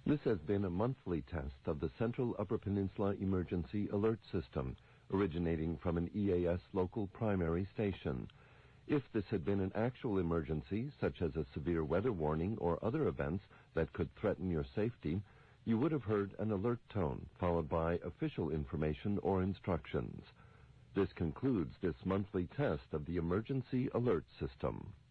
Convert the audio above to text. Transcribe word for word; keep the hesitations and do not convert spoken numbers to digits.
This has been a monthly test of the Central Upper Peninsula Emergency Alert System, originating from an E A S local primary station. If this had been an actual emergency, such as a severe weather warning or other events that could threaten your safety, you would have heard an alert tone, followed by official information or instructions. This concludes this monthly test of the Emergency Alert System.